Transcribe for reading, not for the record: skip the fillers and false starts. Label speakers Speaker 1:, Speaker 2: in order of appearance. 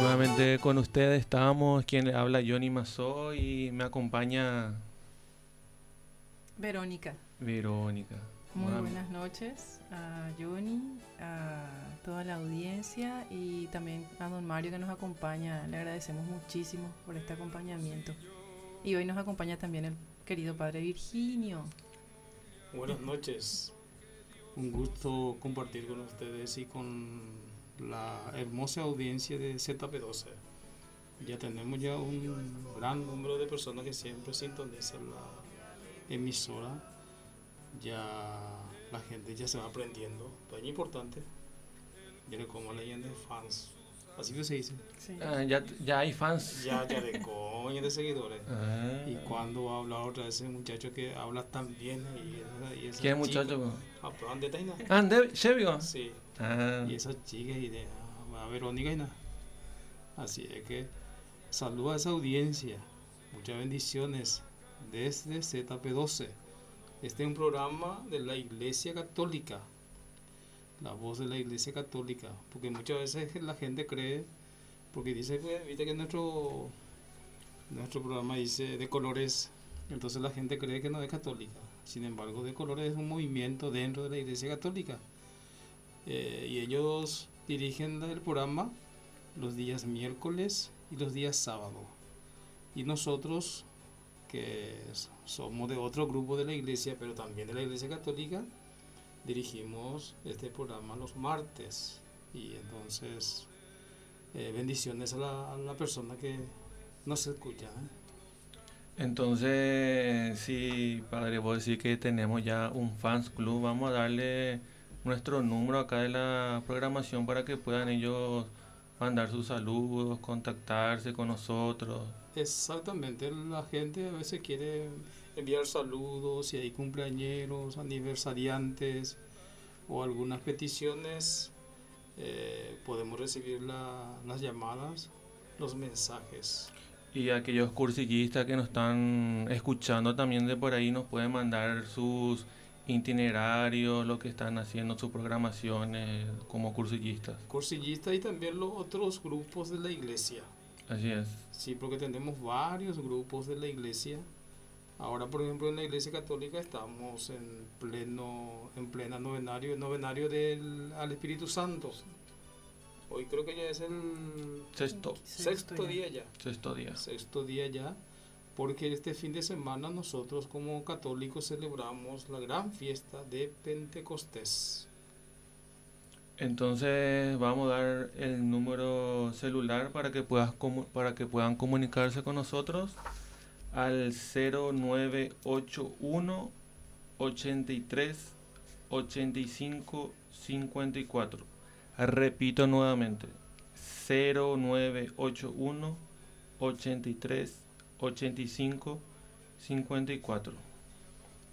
Speaker 1: nuevamente con ustedes. Estamos, quien le habla Johnny Mazó y me acompaña
Speaker 2: Verónica,
Speaker 1: Verónica.
Speaker 2: muy buenas noches a Johnny, a toda la audiencia y también a don Mario que nos acompaña. Le agradecemos muchísimo por este acompañamiento. Y hoy nos acompaña también el querido padre Virginio.
Speaker 3: Buenas noches, un gusto compartir con ustedes y con la hermosa audiencia de ZP12. Ya tenemos ya un gran número de personas que siempre sintonizan la emisora. Ya la gente ya se va aprendiendo, es importante. Viene como leyenda de fans, así que se dice.
Speaker 2: Sí.
Speaker 1: Ya hay fans.
Speaker 3: Ya de coña de seguidores.
Speaker 1: Ah.
Speaker 3: Y cuando habla otra vez ese muchacho que habla tan bien y esa
Speaker 1: ¿Quién
Speaker 3: chica,
Speaker 1: muchacho?
Speaker 3: ¿dónde está Ina?
Speaker 1: ¿Chevigo?
Speaker 3: Sí.
Speaker 1: Ah.
Speaker 3: Y esas chicas y de a Verónica y nada. Así es que saludo a esa audiencia. Muchas bendiciones desde ZP12. Este es un programa de la Iglesia Católica. La voz de la Iglesia Católica. Porque muchas veces la gente cree, porque dice, pues, viste que nuestro programa dice de colores, entonces la gente cree que no es católica. Sin embargo, de colores es un movimiento dentro de la Iglesia Católica. Y ellos dirigen el programa los días miércoles y los días sábado. Y nosotros, que somos de otro grupo de la iglesia, pero también de la Iglesia Católica, dirigimos este programa los martes. Y entonces, bendiciones a la persona que nos escucha.
Speaker 1: Entonces, sí, padre, vos decís que tenemos ya un fans club. Vamos a darle nuestro número acá de la programación para que puedan ellos mandar sus saludos, contactarse con nosotros.
Speaker 3: Exactamente, la gente a veces quiere enviar saludos, si hay cumpleañeros, aniversariantes o algunas peticiones, podemos recibir las llamadas, los mensajes.
Speaker 1: Y aquellos cursillistas que nos están escuchando también de por ahí nos pueden mandar sus itinerarios, lo que están haciendo, sus programaciones como cursillistas.
Speaker 3: Cursillistas y también los otros grupos de la iglesia.
Speaker 1: Así es.
Speaker 3: Sí, porque tenemos varios grupos de la iglesia. Ahora, por ejemplo, en la Iglesia Católica estamos en plena novenario al Espíritu Santo. Hoy creo que ya es el sexto día ya. Sexto día ya, porque este fin de semana nosotros como católicos celebramos la gran fiesta de Pentecostés.
Speaker 1: Entonces vamos a dar el número celular para que puedan comunicarse con nosotros al 0981 83 85 54. Repito nuevamente, 0981 83 85 54.